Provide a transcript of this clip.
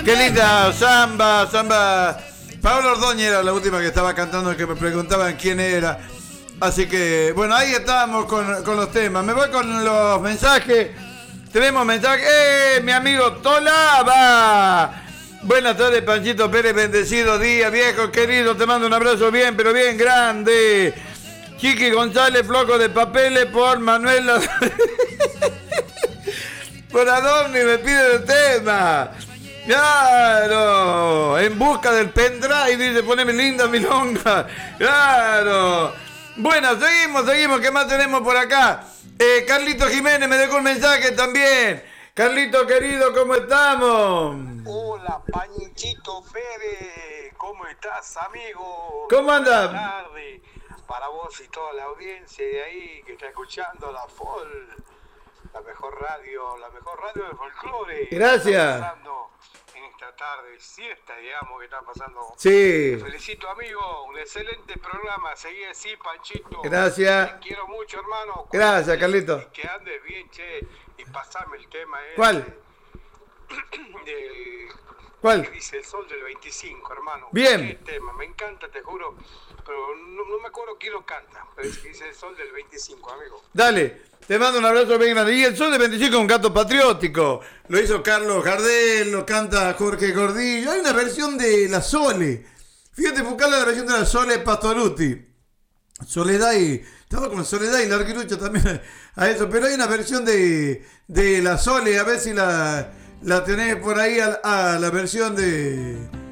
Qué linda samba, samba. Paola Ordóñez era la última que estaba cantando, que me preguntaban quién era. Así que, bueno, ahí estamos con los temas. Me voy con los mensajes. Tenemos mensajes. Mi amigo Tolaba. Buenas tardes, Panchito Pérez. Bendecido día, viejo querido. Te mando un abrazo bien, pero bien grande. Chiqui González, floco de papeles por Manuela. Por Adorni me pide el tema. Claro. En busca del pendrive, dice, poneme linda milonga. Claro. Bueno, seguimos. ¿Qué más tenemos por acá? Carlito Jiménez me dejó un mensaje también. Carlito querido, ¿cómo estamos? Hola, Panchito Pérez. ¿Cómo estás, amigo? ¿Cómo andas? Buenas tardes para vos y toda la audiencia de ahí que está escuchando la FOL, la mejor radio del folclore. Gracias. En esta tarde siesta, digamos, que está pasando. Sí. Te felicito, amigo. Un excelente programa. Seguí así, Panchito. Gracias. Te quiero mucho, hermano. Gracias, Carlito. Y que andes bien, che. Y pasame el tema. ¿Cuál? ¿Cuál? Que dice el sol del 25, hermano. Bien. Qué tema. Me encanta, te juro. Pero no me acuerdo quién lo canta. Pero dice el sol del 25, amigo. Dale. Te mando un abrazo bien grande. Y el sol del 25 es un canto patriótico. Lo hizo Carlos Gardel, lo canta Jorge Gordillo. Hay una versión de La Sole. Fíjate, buscarle la versión de La Sole Pastoruti. Soledad y... Estaba con Soledad y Larguirucho también a eso. Pero hay una versión de La Sole. A ver si la tenés por ahí a la versión de...